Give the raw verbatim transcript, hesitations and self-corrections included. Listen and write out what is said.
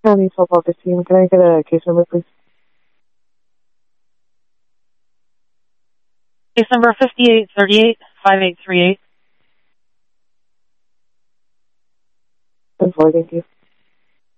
County twelve twelve fifteen. Can I get a case number, please? Case number fifty-eight thirty-eight, five eight three eight. ten four, thank you.